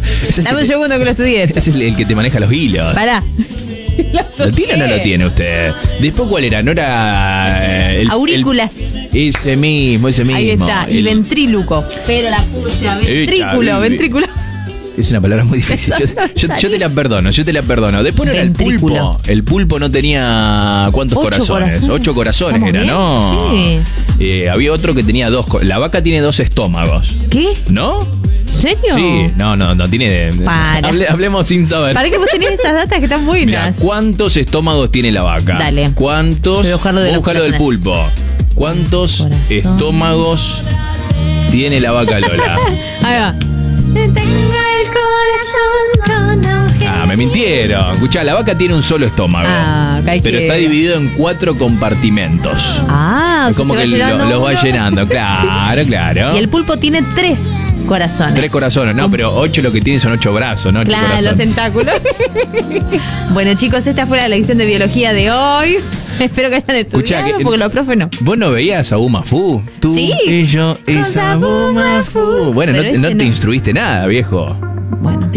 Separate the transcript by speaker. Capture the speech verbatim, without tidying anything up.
Speaker 1: Dame un segundo que lo estudié.
Speaker 2: Es el, el que te maneja los hilos.
Speaker 1: Pará.
Speaker 2: ¿Lo tiene o no lo tiene usted? Después, ¿cuál era? ¿No era...? El,
Speaker 1: Aurículas.
Speaker 2: el- ese mismo, ese mismo.
Speaker 1: Ahí está. Y
Speaker 2: El-
Speaker 1: ventríloco. Pero la pucha, ventrículo,
Speaker 2: Esta,
Speaker 1: ventrículo.
Speaker 2: Es una palabra muy difícil. Yo, yo- yo te la perdono, yo te la perdono. Después no era el
Speaker 1: Ventrículo.
Speaker 2: pulpo. El pulpo no tenía... ¿Cuántos
Speaker 1: Ocho
Speaker 2: corazones?
Speaker 1: corazones.
Speaker 2: Ocho corazones
Speaker 1: ¿Estamos
Speaker 2: era,
Speaker 1: bien?
Speaker 2: ¿no?
Speaker 1: Sí.
Speaker 2: Eh, había otro que tenía dos... co- La vaca tiene dos estómagos.
Speaker 1: ¿Qué?
Speaker 2: ¿No?
Speaker 1: ¿En serio?
Speaker 2: Sí, no, no, no tiene...
Speaker 1: Para.
Speaker 2: Hable- hablemos sin saber.
Speaker 1: ¿Para qué vos tenés esas datas que están
Speaker 2: Mira,
Speaker 1: buenas?
Speaker 2: ¿cuántos estómagos tiene la vaca?
Speaker 1: Dale.
Speaker 2: ¿Cuántos?
Speaker 1: Voy a buscarlo de los
Speaker 2: Búscalo del
Speaker 1: corazones.
Speaker 2: pulpo. ¿Cuántos
Speaker 1: Corazón.
Speaker 2: estómagos tiene la vaca Lola?
Speaker 1: Ahí va.
Speaker 2: Ah, me mintieron. Escuchá, la vaca tiene un solo estómago.
Speaker 1: Ah, acá hay
Speaker 2: pero
Speaker 1: que-
Speaker 2: está dividido en cuatro compartimentos.
Speaker 1: Ah, o
Speaker 2: Es
Speaker 1: sea,
Speaker 2: como
Speaker 1: se va
Speaker 2: que lo-
Speaker 1: llenando
Speaker 2: los va
Speaker 1: uno.
Speaker 2: llenando. Claro, claro.
Speaker 1: Y el pulpo tiene tres corazones.
Speaker 2: Tres corazones. No, pero ocho lo que tiene son ocho brazos, ¿no? Ocho
Speaker 1: Claro, los
Speaker 2: corazones.
Speaker 1: tentáculos. Bueno, chicos, esta fue la lección de biología de hoy. Espero que hayan
Speaker 2: Escuchá,
Speaker 1: estudiado,
Speaker 2: que-
Speaker 1: porque los profes no.
Speaker 2: ¿Vos no veías a Uma Fu? Tú
Speaker 1: Sí.
Speaker 2: y yo y
Speaker 1: Con
Speaker 2: Sabu
Speaker 1: Sabu
Speaker 2: Mafu. Bueno, no,
Speaker 1: Pero
Speaker 2: te- no
Speaker 1: ese
Speaker 2: te
Speaker 1: no.
Speaker 2: instruiste nada, viejo.
Speaker 1: Bueno.